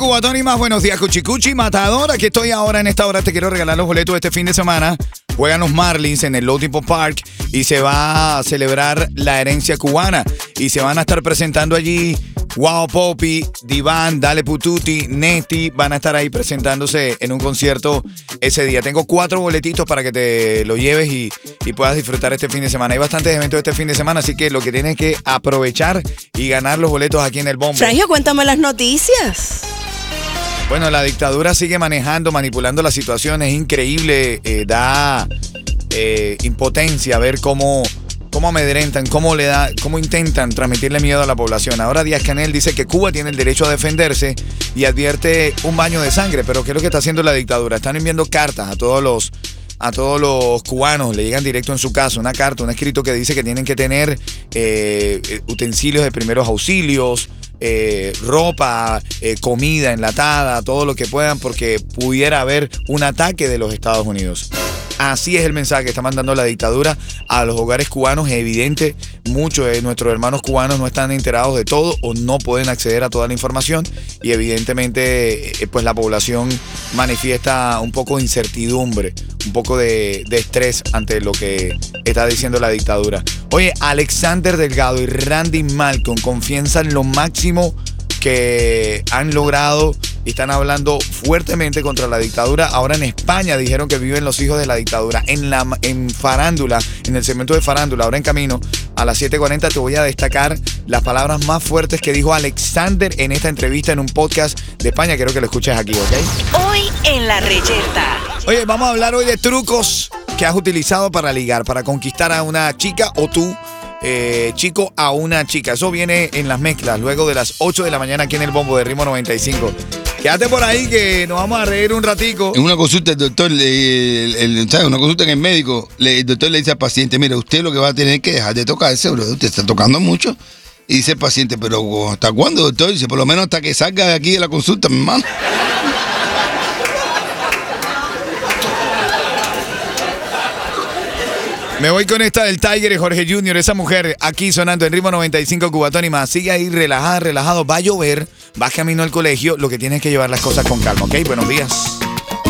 Cubatón y más, buenos días, Cuchicuchi, Matador. Aquí estoy ahora, en esta hora te quiero regalar los boletos de este fin de semana. Juegan los Marlins en el Low Depot Park y se va a celebrar la herencia cubana. Y se van a estar presentando allí Wow Popi, Diván, Dale Pututi, Neti. Van a estar ahí presentándose en un concierto ese día. Tengo 4 boletitos para que te lo lleves y puedas disfrutar este fin de semana. Hay bastantes eventos este fin de semana, así que lo que tienes que aprovechar y ganar los boletos aquí en el Bombo. Frangio, cuéntame las noticias. Bueno, la dictadura sigue manipulando la situación. Es increíble, da impotencia ver cómo amedrentan, cómo intentan transmitirle miedo a la población. Ahora Díaz-Canel dice que Cuba tiene el derecho a defenderse y advierte un baño de sangre. Pero ¿qué es lo que está haciendo la dictadura? Están enviando cartas a todos los cubanos, le llegan directo en su casa una carta, un escrito que dice que tienen que tener utensilios de primeros auxilios, ropa, comida enlatada, todo lo que puedan, porque pudiera haber un ataque de los Estados Unidos. Así es el mensaje que está mandando la dictadura a los hogares cubanos. Es evidente, muchos de nuestros hermanos cubanos no están enterados de todo o no pueden acceder a toda la información y evidentemente pues la población manifiesta un poco de incertidumbre, un poco de estrés ante lo que está diciendo la dictadura. Oye, Alexander Delgado y Randy Malcolm confiesan lo máximo que han logrado y están hablando fuertemente contra la dictadura. Ahora en España dijeron que viven los hijos de la dictadura. En Farándula, en el segmento de Farándula, ahora en camino, a las 7:40 te voy a destacar las palabras más fuertes que dijo Alexander en esta entrevista en un podcast de España. Quiero que lo escuches aquí, ¿ok? Hoy en La Reyerta. Oye, vamos a hablar hoy de trucos que has utilizado para ligar, para conquistar a una chica o tú, chico, a una chica. Eso viene en las mezclas luego de las 8 de la mañana aquí en el Bombo de Ritmo 95. Quédate por ahí que nos vamos a reír un ratico. En una consulta el doctor, ¿sabes? Una consulta en el médico, el doctor le dice al paciente, mira, usted lo que va a tener que dejar de tocarse, bro, usted está tocando mucho. Y dice el paciente, pero ¿hasta cuándo, doctor? Dice, por lo menos hasta que salga de aquí de la consulta, mi hermano. Me voy con esta del Tiger y Jorge Jr., esa mujer aquí sonando en Ritmo 95 Cubatón y más. Sigue ahí relajado. Va a llover, vas camino al colegio. Lo que tienes que llevar las cosas con calma, ¿ok? Buenos días.